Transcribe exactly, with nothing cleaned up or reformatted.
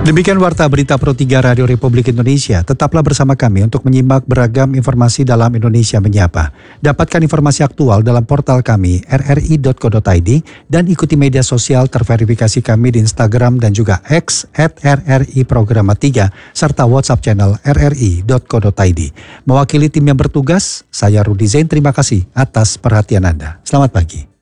Demikian Warta Berita Pro tiga Radio Republik Indonesia. Tetaplah bersama kami untuk menyimak beragam informasi dalam Indonesia Menyapa. Dapatkan informasi aktual dalam portal kami r r i titik co titik i d dan ikuti media sosial terverifikasi kami di Instagram dan juga X at r r i programa tiga serta WhatsApp channel r r i titik co titik i d. Mewakili tim yang bertugas, saya Rudi Zain, terima kasih atas perhatian Anda. Selamat pagi.